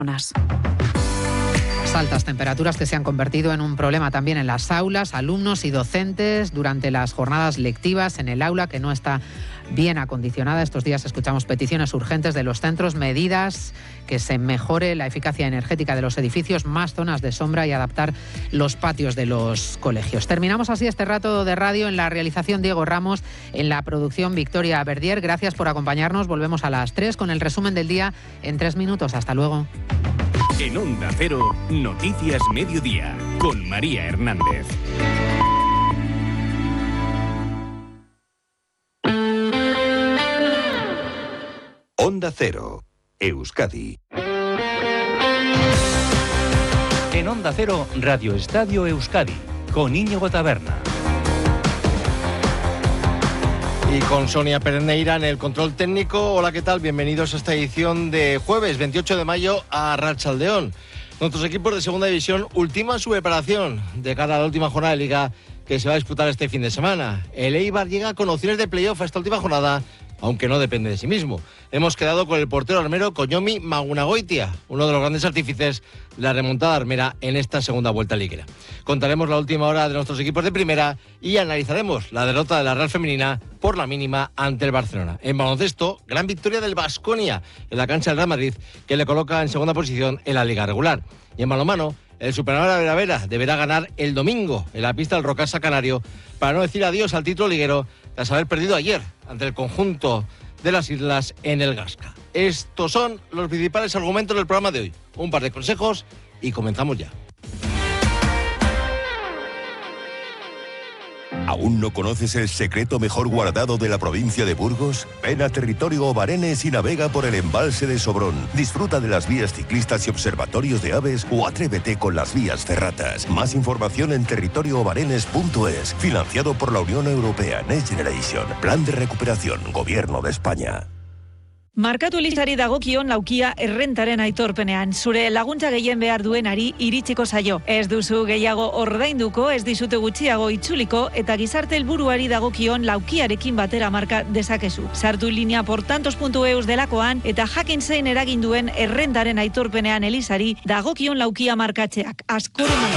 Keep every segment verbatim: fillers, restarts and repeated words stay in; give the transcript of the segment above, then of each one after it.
Las altas temperaturas que se han convertido en un problema también en las aulas, alumnos y docentes durante las jornadas lectivas en el aula que no está bien acondicionada. Estos días escuchamos peticiones urgentes de los centros, medidas que se mejore la eficacia energética de los edificios, más zonas de sombra y adaptar los patios de los colegios. Terminamos así este rato de radio. En la realización Diego Ramos, en la producción Victoria Verdier. Gracias por acompañarnos. Volvemos a las tres con el resumen del día en tres minutos. Hasta luego. En Onda Cero, Noticias Mediodía, con María Hernández. Onda Cero, Euskadi. En Onda Cero, Radio Estadio Euskadi, con Íñigo Taberna. Y con Sonia Pereneira en el control técnico. Hola, ¿qué tal? Bienvenidos a esta edición de jueves veintiocho de mayo a Arratsaldeón. Nuestros equipos de segunda división ultiman su preparación de cara a la última jornada de Liga que se va a disputar este fin de semana. El Eibar llega con opciones de playoff a esta última jornada, aunque no depende de sí mismo. Hemos quedado con el portero armero Koñomi Magunagoitia, uno de los grandes artífices de la remontada armera en esta segunda vuelta liguera. Contaremos la última hora de nuestros equipos de primera y analizaremos la derrota de la Real Femenina por la mínima ante el Barcelona. En baloncesto, gran victoria del Baskonia en la cancha del Real Madrid, que le coloca en segunda posición en la liga regular. Y en balonmano, el Superamara Vera Vera deberá ganar el domingo en la pista del Rocasa Canario para no decir adiós al título liguero tras haber perdido ayer ante el conjunto de las islas en el Gasca. Estos son los principales argumentos del programa de hoy. Un par de consejos y comenzamos ya. ¿Aún no conoces el secreto mejor guardado de la provincia de Burgos? Ven a Territorio Obarenes y navega por el embalse de Sobrón. Disfruta de las vías ciclistas y observatorios de aves o atrévete con las vías ferratas. Más información en territorio obarenes punto es. Financiado por la Unión Europea Next Generation. Plan de recuperación. Gobierno de España. Markatu elizari dagokion laukia errentaren aitorpenean. Zure laguntza gehien behar duenari iritsiko zaio. Ez duzu gehiago ordainduko, ez dizute gutxiago itzuliko, eta gizarte helburuari dagokion laukiarekin batera marka dezakezu. Sartu linea portantos puntu eus delakoan, eta jakin zein eragin duen errentaren aitorpenean elizari dagokion laukia markatzeak. Askoren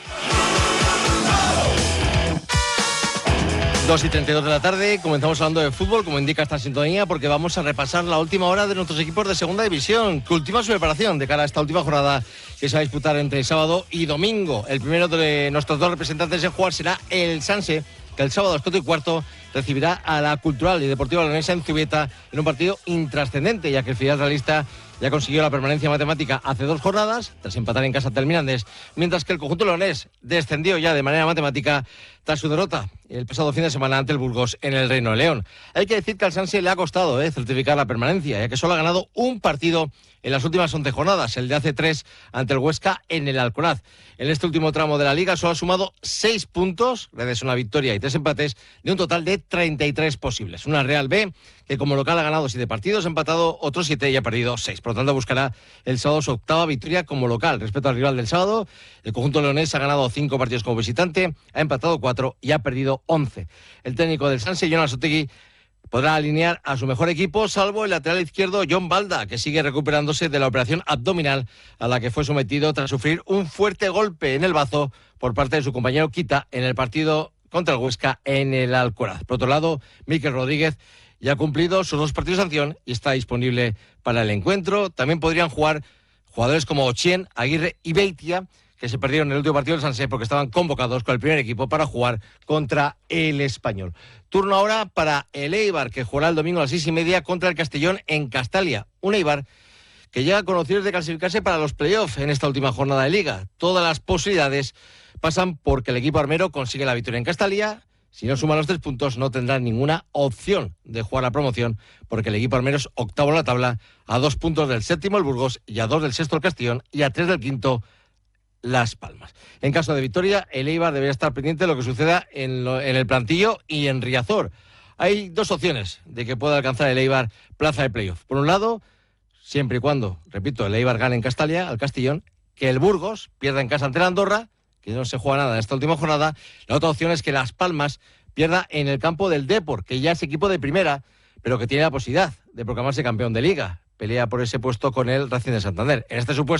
dos y treinta y dos de la tarde, comenzamos hablando de fútbol, como indica esta sintonía, porque vamos a repasar la última hora de nuestros equipos de segunda división, que ultima su preparación de cara a esta última jornada que se va a disputar entre sábado y domingo. El primero de nuestros dos representantes en jugar será el Sanse, que el sábado a las cuatro y cuarto recibirá a la Cultural y Deportiva Leonesa en Zubieta en un partido intrascendente, ya que el filial realista ya consiguió la permanencia matemática hace dos jornadas, tras empatar en casa ante el Mirandés, mientras que el conjunto leonés descendió ya de manera matemática tras su derrota el pasado fin de semana ante el Burgos en el Reino de León. Hay que decir que al Sanse le ha costado eh, certificar la permanencia, ya que solo ha ganado un partido en las últimas once jornadas, el de hace tres ante el Huesca en el Alcoraz. En este último tramo de la Liga solo ha sumado seis puntos, gracias a una victoria y tres empates, de un total de treinta y tres posibles. Una Real B que como local ha ganado siete partidos, ha empatado otros siete y ha perdido seis. Por lo tanto, buscará el sábado su octava victoria como local. Respecto al rival del sábado, el conjunto leonés ha ganado cinco partidos como visitante, ha empatado cuatro y ha perdido once. El técnico del Sanse, Jonas Otegui, podrá alinear a su mejor equipo, salvo el lateral izquierdo John Balda, que sigue recuperándose de la operación abdominal a la que fue sometido tras sufrir un fuerte golpe en el bazo por parte de su compañero Quita en el partido contra el Huesca en el Alcoraz. Por otro lado, Mikel Rodríguez ya ha cumplido sus dos partidos de sanción y está disponible para el encuentro. También podrían jugar jugadores como Ochien, Aguirre y Beitia, que se perdieron en el último partido del Sanse porque estaban convocados con el primer equipo para jugar contra el Español. Turno ahora para el Eibar, que jugará el domingo a las seis y media contra el Castellón en Castalia. Un Eibar que llega con opciones de clasificarse para los playoffs en esta última jornada de Liga. Todas las posibilidades pasan porque el equipo armero consigue la victoria en Castalia. Si no suman los tres puntos, no tendrán ninguna opción de jugar la promoción, porque el equipo armero es octavo en la tabla, a dos puntos del séptimo el Burgos, y a dos del sexto el Castellón, y a tres del quinto Las Palmas. En caso de victoria, el Eibar debería estar pendiente de lo que suceda en, lo, en el Plantillo y en Riazor. Hay dos opciones de que pueda alcanzar el Eibar plaza de playoff. Por un lado, siempre y cuando, repito, el Eibar gane en Castalia, al Castellón, que el Burgos pierda en casa ante la Andorra, que no se juega nada en esta última jornada. La otra opción es que Las Palmas pierda en el campo del Depor, que ya es equipo de primera, pero que tiene la posibilidad de proclamarse campeón de Liga. Pelea por ese puesto con el Racing de Santander. En este supuesto